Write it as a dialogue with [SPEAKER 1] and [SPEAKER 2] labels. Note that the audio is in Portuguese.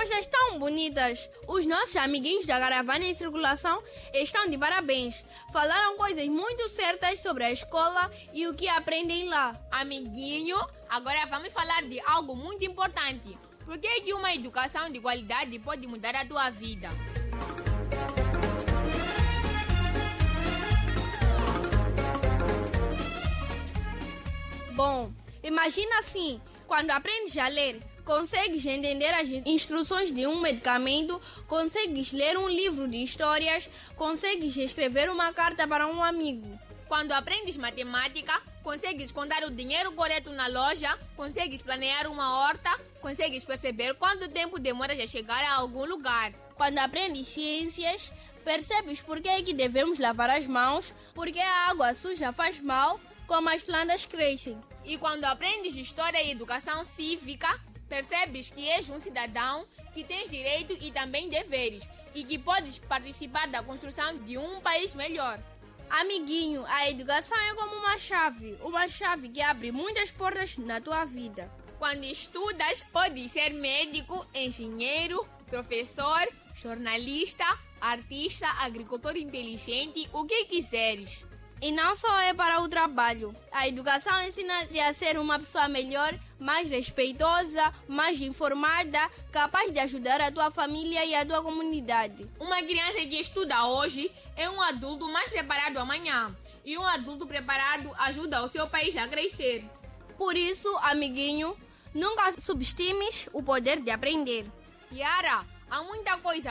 [SPEAKER 1] respostas tão bonitas. Os nossos amiguinhos da Caravana em Circulação estão de parabéns. Falaram coisas muito certas sobre a escola e o que aprendem lá.
[SPEAKER 2] Amiguinho, agora vamos falar de algo muito importante. Por que uma educação de qualidade pode mudar a tua vida?
[SPEAKER 1] Bom, imagina assim, quando aprendes a ler, consegues entender as instruções de um medicamento, consegues ler um livro de histórias, consegues escrever uma carta para um amigo.
[SPEAKER 2] Quando aprendes matemática, consegues contar o dinheiro correto na loja, consegues planear uma horta, consegues perceber quanto tempo demoras a chegar a algum lugar.
[SPEAKER 1] Quando aprendes ciências, percebes por que é que devemos lavar as mãos, porque a água suja faz mal, como as plantas crescem.
[SPEAKER 2] E quando aprendes história e educação cívica, percebes que és um cidadão, que tens direitos e também deveres, e que podes participar da construção de um país melhor.
[SPEAKER 1] Amiguinho, a educação é como uma chave que abre muitas portas na tua vida.
[SPEAKER 2] Quando estudas, podes ser médico, engenheiro, professor, jornalista, artista, agricultor inteligente, o que quiseres.
[SPEAKER 1] E não só é para o trabalho. A educação ensina-te a ser uma pessoa melhor, mais respeitosa, mais informada, capaz de ajudar a tua família e a tua comunidade.
[SPEAKER 2] Uma criança que estuda hoje é um adulto mais preparado amanhã. E um adulto preparado ajuda o seu país a crescer.
[SPEAKER 1] Por isso, amiguinho, nunca subestimes o poder de aprender.
[SPEAKER 2] Yara, há muita coisa